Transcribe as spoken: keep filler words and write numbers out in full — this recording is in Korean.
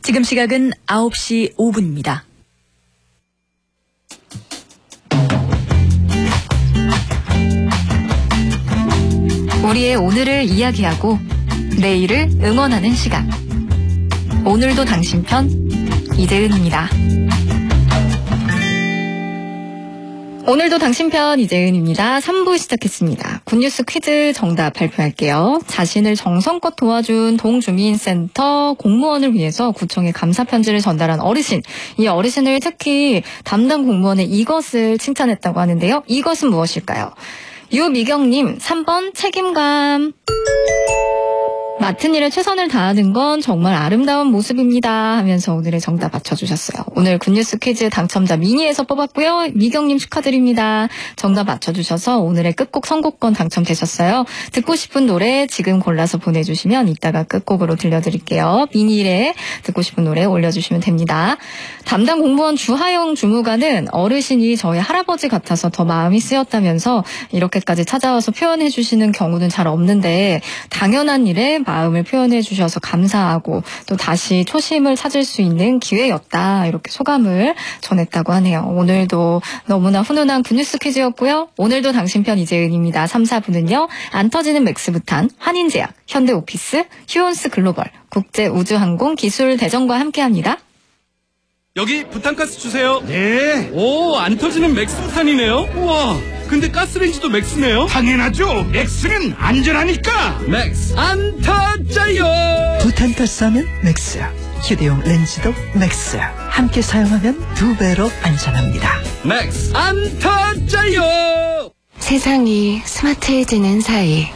지금 시각은 아홉 시 오 분입니다. 우리의 오늘을 이야기하고 내일을 응원하는 시간. 오늘도 당신 편 이재은입니다. 오늘도 당신 편 이재은입니다. 삼 부 시작했습니다. 굿뉴스 퀴즈 정답 발표할게요. 자신을 정성껏 도와준 동주민센터 공무원을 위해서 구청에 감사 편지를 전달한 어르신. 이 어르신을 특히 담당 공무원의 이것을 칭찬했다고 하는데요. 이것은 무엇일까요? 유미경님, 삼 번 책임감. 맡은 일에 최선을 다하는 건 정말 아름다운 모습입니다 하면서 오늘의 정답 맞춰주셨어요. 오늘 굿뉴스 퀴즈 당첨자 미니에서 뽑았고요. 미경님 축하드립니다. 정답 맞춰주셔서 오늘의 끝곡 선곡권 당첨되셨어요. 듣고 싶은 노래 지금 골라서 보내주시면 이따가 끝곡으로 들려드릴게요. 미니에 듣고 싶은 노래 올려주시면 됩니다. 담당 공무원 주하영 주무관은 어르신이 저희 할아버지 같아서 더 마음이 쓰였다면서 이렇게까지 찾아와서 표현해 주시는 경우는 잘 없는데 당연한 일에 마음을 표현해 주셔서 감사하고 또 다시 초심을 찾을 수 있는 기회였다. 이렇게 소감을 전했다고 하네요. 오늘도 너무나 훈훈한 굿뉴스 퀴즈였고요. 오늘도 당신 편 이재은입니다. 삼, 사 부는요. 안 터지는 맥스부탄, 한인제약, 현대오피스, 휴온스 글로벌, 국제우주항공 기술대전과 함께합니다. 여기 부탄가스 주세요. 네. 오, 안 터지는 맥스부탄이네요. 우와, 근데 가스레인지도 맥스네요. 당연하죠. 맥스는 안전하니까. 맥스 안 터져요. 부탄가스 하면 맥스. 휴대용 렌즈도 맥스. 함께 사용하면 두 배로 안전합니다. 맥스 안 터져요. 세상이 스마트해지는 사이